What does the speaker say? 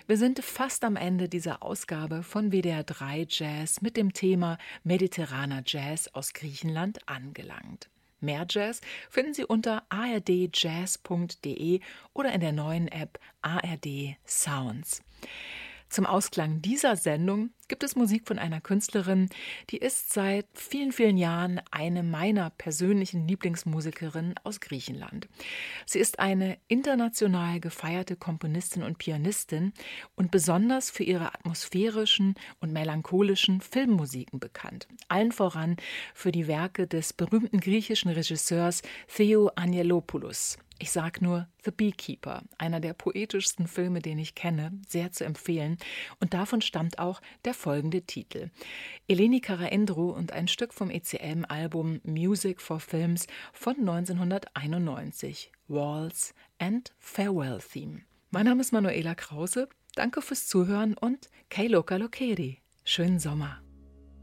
Wir sind fast am Ende dieser Ausgabe von WDR 3 Jazz mit dem Thema mediterraner Jazz aus Griechenland angelangt. Mehr Jazz finden Sie unter ardjazz.de oder in der neuen App ARD Sounds. Zum Ausklang dieser Sendung gibt es Musik von einer Künstlerin, die ist seit vielen, vielen Jahren eine meiner persönlichen Lieblingsmusikerinnen aus Griechenland. Sie ist eine international gefeierte Komponistin und Pianistin und besonders für ihre atmosphärischen und melancholischen Filmmusiken bekannt. Allen voran für die Werke des berühmten griechischen Regisseurs Theo Angelopoulos. Ich sag nur The Beekeeper, einer der poetischsten Filme, den ich kenne, sehr zu empfehlen. Und davon stammt auch der folgende Titel. Eleni Karaendrou und ein Stück vom ECM-Album Music for Films von 1991, Waltz and Farewell Theme. Mein Name ist Manuela Krause, danke fürs Zuhören und Kei Loka Lokeri. Schönen Sommer.